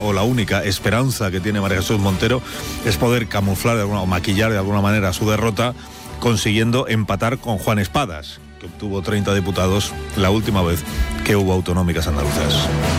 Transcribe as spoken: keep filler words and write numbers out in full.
o la única esperanza que tiene María Jesús Montero es poder camuflar de alguna, o maquillar de alguna manera su derrota, consiguiendo empatar con Juan Espadas, que obtuvo treinta diputados la última vez que hubo autonómicas andaluzas.